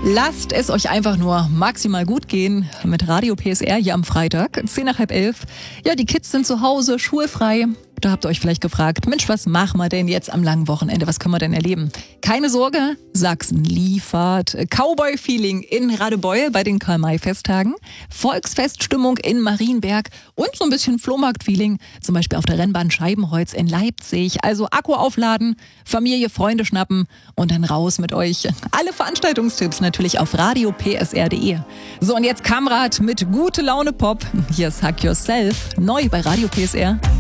Lasst es euch einfach nur maximal gut gehen mit Radio PSR hier am Freitag, 10:30. Ja, die Kids sind zu Hause, schulfrei. Da habt ihr euch vielleicht gefragt, Mensch, was machen wir denn jetzt am langen Wochenende? Was können wir denn erleben? Keine Sorge, Sachsen liefert. Cowboy-Feeling in Radebeul bei den Karl-May-Festtagen. Volksfeststimmung in Marienberg und so ein bisschen Flohmarkt-Feeling, zum Beispiel auf der Rennbahn Scheibenholz in Leipzig. Also Akku aufladen, Familie, Freunde schnappen und dann raus mit euch. Alle Veranstaltungstipps natürlich auf radiopsr.de. So, und jetzt Kamrat mit Gute Laune Pop. Hier ist Hack Yourself, neu bei Radio PSR.